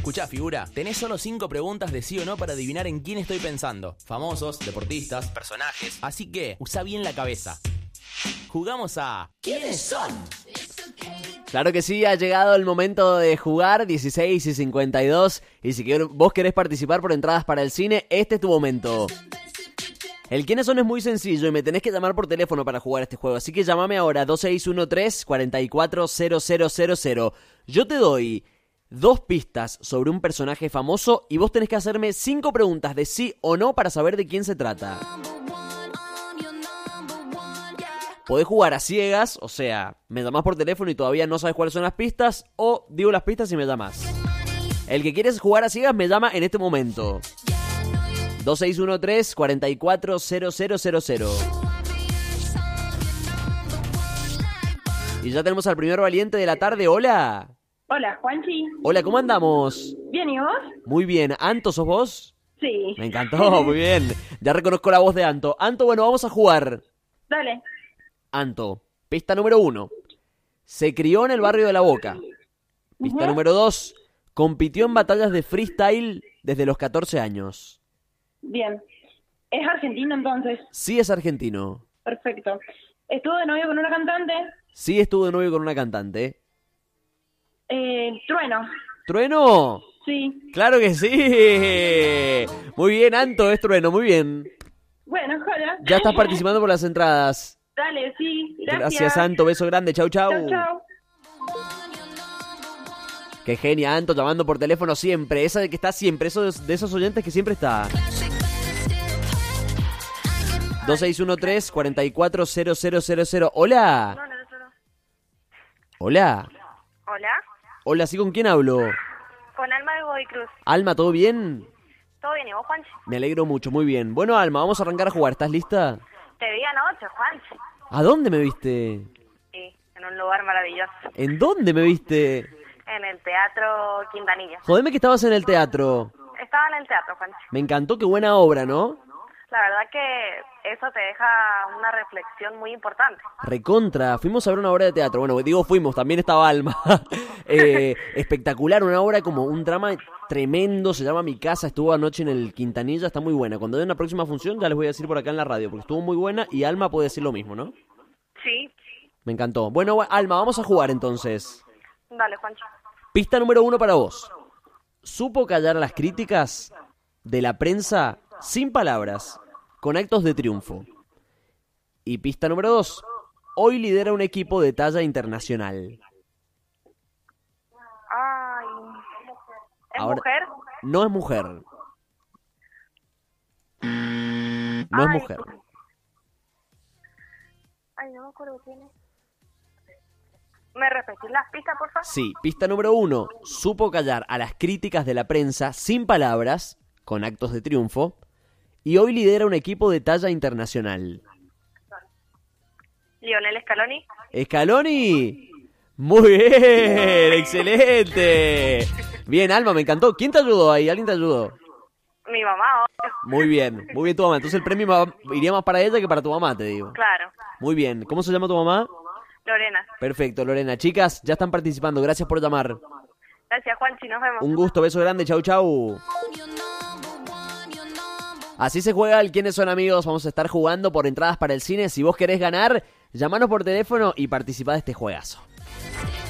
Escuchá, figura, tenés solo 5 preguntas de sí o no para adivinar en quién estoy pensando. Famosos, deportistas, personajes. Así que, usá bien la cabeza. Jugamos a... ¿Quiénes son? Claro que sí, ha llegado el momento de jugar, 16:52. Y si vos querés participar por entradas para el cine, este es tu momento. El quiénes son es muy sencillo y me tenés que llamar por teléfono para jugar este juego. Así que llámame ahora, 2613-440000. Yo te doy 2 pistas sobre un personaje famoso y vos tenés que hacerme 5 preguntas de sí o no para saber de quién se trata. Podés jugar a ciegas, o sea, me llamás por teléfono y todavía no sabes cuáles son las pistas, o digo las pistas y me llamás. El que quieres jugar a ciegas me llama en este momento. 2613-440000. Y ya tenemos al primer valiente de la tarde. Hola. Hola, Juanchi. Hola, ¿cómo andamos? Bien, ¿y vos? Muy bien. ¿Anto sos vos? Sí. Me encantó, muy bien. Ya reconozco la voz de Anto. Anto, bueno, vamos a jugar. Dale. Anto, pista número 1. Se crió en el barrio de La Boca. Pista número 2. Compitió en batallas de freestyle desde los 14 años. Bien. ¿Es argentino entonces? Sí es argentino. Perfecto. ¿Estuvo de novio con una cantante? Sí estuvo de novio con una cantante. Trueno. ¿Trueno? Sí. ¡Claro que sí! Muy bien, Anto, es Trueno, muy bien. Bueno, joya. Ya estás participando por las entradas. Dale, sí. Gracias. Gracias, Anto, beso grande, chau, chau. Chau, chau. Qué genia, Anto, llamando por teléfono siempre. Esa de que está siempre, eso de esos oyentes que siempre está. 2613-440000. Hola. Hola. Hola, Hola, ¿sí con quién hablo? con Alma de Godoy Cruz. Alma, ¿todo bien? ¿Todo bien? ¿Y vos, Juanchi? Me alegro mucho, muy bien. Bueno, Alma, vamos a arrancar a jugar. ¿Estás lista? Te vi anoche, Juanchi. ¿A dónde me viste? Sí, en un lugar maravilloso. ¿En dónde me viste? En el Teatro Quintanilla. Jodeme que estabas en el teatro. Estaba en el teatro, Juanchi. Me encantó, qué buena obra, ¿no? La verdad que eso te deja una reflexión muy importante. Recontra, fuimos a ver una obra de teatro. Bueno, digo fuimos, también estaba Alma. Espectacular, una obra como un drama tremendo. Se llama Mi Casa, estuvo anoche en el Quintanilla, está muy buena. Cuando dé una próxima función ya les voy a decir por acá en la radio, porque estuvo muy buena y Alma puede decir lo mismo, ¿no? Sí. Me encantó. Bueno, Alma, vamos a jugar entonces. Dale, Juanchi. Pista número 1 para vos. Supo callar las críticas de la prensa sin palabras, con actos de triunfo. Y pista número 2. Hoy lidera un equipo de talla internacional. Ay. ¿Es Ahora- mujer? No es mujer. No es Ay. mujer. Ay, no me acuerdo quién es. ¿Me repetís las pistas, por favor? Sí, pista número 1. Supo callar a las críticas de la prensa sin palabras, con actos de triunfo. Y hoy lidera un equipo de talla internacional. Lionel Scaloni. ¡Scaloni! ¡Muy bien! ¡Excelente! Bien, Alma, me encantó. ¿Quién te ayudó ahí? ¿Alguien te ayudó? Mi mamá, obvio. Muy bien tu mamá. Entonces el premio iría más para ella que para tu mamá, te digo. Claro. Muy bien. ¿Cómo se llama tu mamá? Lorena. Perfecto, Lorena. Chicas, ya están participando. Gracias por llamar. Gracias, Juanchi. Nos vemos. Un gusto, beso grande. Chau, chau. Así se juega el ¿Quiénes son, amigos? Vamos a estar jugando por entradas para el cine. Si vos querés ganar, llamanos por teléfono y participá de este juegazo.